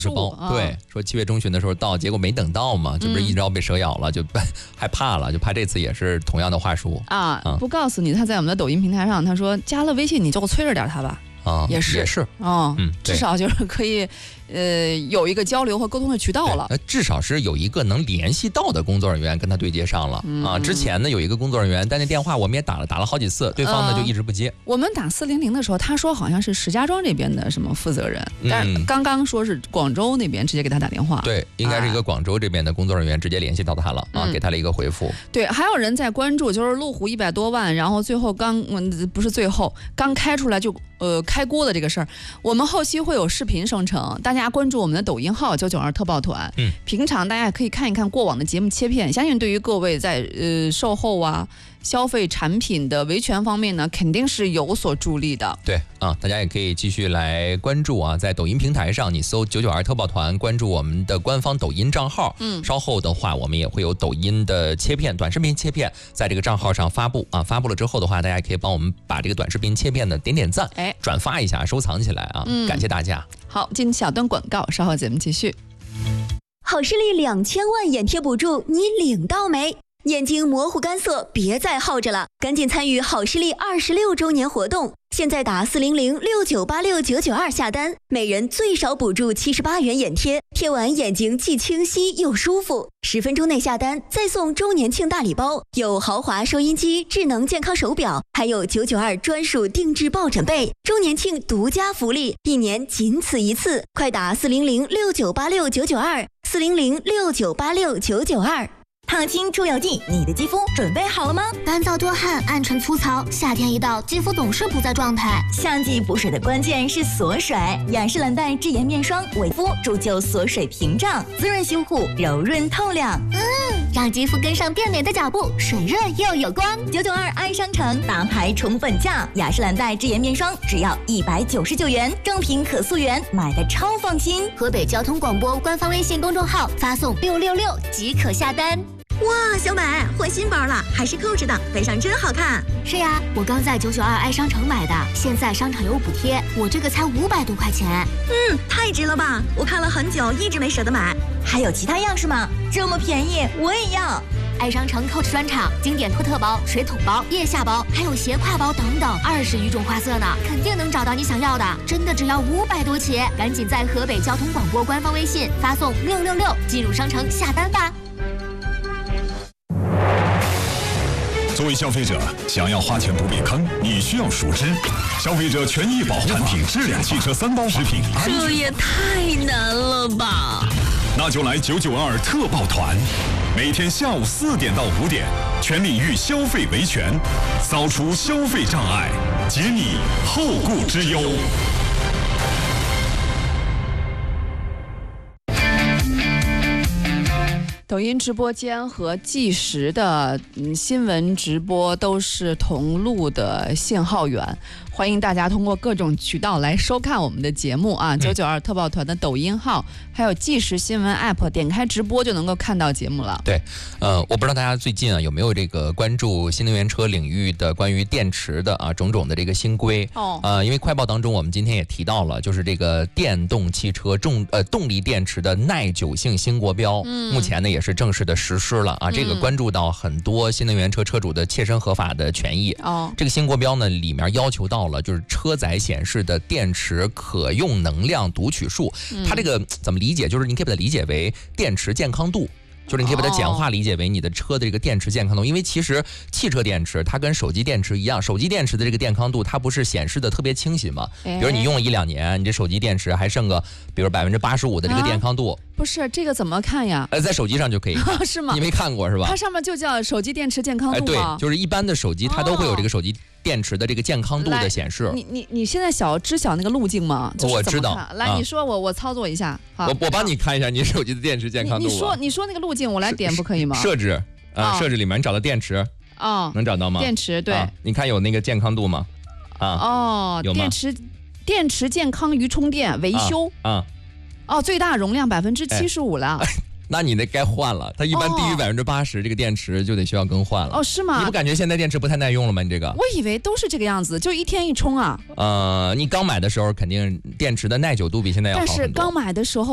是包，对，说7月中旬的时候到，结果没等到嘛，这不是一朝被蛇咬了，就害怕了，就怕这次也是同样的话术啊。不告诉你，他在我们的抖音平台上，他说加了微信你就催着点他吧。也是至少就是可以，有一个交流和沟通的渠道了。 至少是有一个能联系到的工作人员跟他对接上了啊。之前呢有一个工作人员，但那电话我们也打了好几次，对方呢就一直不接。 我们打400的时候，他说好像是石家庄这边的什么负责人，但是刚刚说是广州那边直接给他打电话。 对，应该是一个广州这边的工作人员直接联系到他了啊，给他了一个回复。 对，还有人在关注，就是路虎100多万，然后最后刚开出来就开锅的这个事儿，我们后期会有视频生成，大家关注我们的抖音号992特报团。平常大家可以看一看过往的节目切片，相信对于各位在售后啊、消费产品的维权方面呢，肯定是有所助力的。 对啊，大家也可以继续来关注啊，在抖音平台上你搜992特报团，关注我们的官方抖音账号。稍后的话我们也会有抖音的切片、短视频切片在这个账号上发布啊。发布了之后的话，大家可以帮我们把这个短视频切片的点赞，转发一下，收藏起来啊。感谢大家。 好，进小段广告，稍后节目继续。 好视力2000万眼贴补助，你领到没？眼睛模糊干涩，别再耗着了，赶紧参与好视力26周年活动！现在打40069869992下单，每人最少补助78元眼贴，贴完眼睛既清晰又舒服。10分钟内下单，再送周年庆大礼包，有豪华收音机、智能健康手表，还有992专属定制抱枕被。周年庆独家福利，1年仅此一次，快打400698699240069869992。烫青出油剂，你的肌肤准备好了吗？ 干燥多汗，暗沉粗糙，夏天一到，肌肤总是不在状态。 夏季补水的关键是锁水，雅诗兰黛智妍面霜为肤铸就锁水屏障，滋润修护，柔润透亮。 让肌肤跟上变美的脚步，水润又有光。 992爱商城大牌宠粉价，雅诗兰黛智妍面霜只要199元，正品可溯源，买的超放心。 河北交通广播官方微信公众号发送666即可下单。 哇，小美换新包了，还是扣着的，背上真好看。 是呀，我刚在992爱商城买的，现在商场有补贴，我这个才500多块钱。 太值了吧！我看了很久，一直没舍得买。还有其他样式吗？这么便宜，我也要。 爱商城 Coach 专场，经典托特包、水桶包、腋下包，还有斜挎包等等，20余种花色呢，肯定能找到你想要的。真的只要500多起，赶紧在河北交通广播官方微信发送666进入商城下单吧。 作为消费者，想要花钱不被坑，你需要熟知消费者权益保护产品质量、汽车3包食品安全。 这也太难了吧！ 那就来992特报团，每天下午4点到5点，全领域消费维权，扫除消费障碍，解你后顾之忧。 抖音直播间和即时的新闻直播都是同路的信号源，欢迎大家通过各种渠道来收看我们的节目啊！992特报团的抖音号还有即时新闻 app， 点开直播就能够看到节目了。 对，我不知道大家最近啊有没有这个关注新能源车领域的关于电池的啊种种的这个新规因为快报当中我们今天也提到了，就是这个电动汽车动力电池的耐久性新国标，目前呢也是正式的实施了啊，这个关注到很多新能源车车主的切身合法的权益。这个新国标呢里面要求到了，就是车载显示的电池可用能量读取数，它这个怎么理解？就是你可以把它理解为电池健康度。就是你可以把它简化理解为你的车的这个电池健康度，因为其实汽车电池它跟手机电池一样，手机电池的这个健康度它不是显示的特别清晰吗？比如你用了1-2年，你这手机电池还剩个比如85%的这个健康度。 不是这个怎么看呀？ 在手机上就可以看是吗？ 你没看过是吧？ 它上面就叫手机电池健康度对，就是一般的手机它都会有这个手机电池的这个健康度的显示。 你现在知晓那个路径吗？ 我知道。 来，你说我操作一下。好， 我帮你看一下你手机的电池健康度。 你说那个路径，我来点不可以吗？ 设置设置里面你找到电池能找到吗？电池对， 你看有那个健康度吗？有吗？ 电池健康与充电维修最大容量75%了。 那你那该换了，它一般低于80%，这个电池就得需要更换了。 是吗？ 你不感觉现在电池不太耐用了吗？你这个？ 我以为都是这个样子，就一天一充啊。 你刚买的时候肯定电池的耐久度比现在要好很多。 但是刚买的时候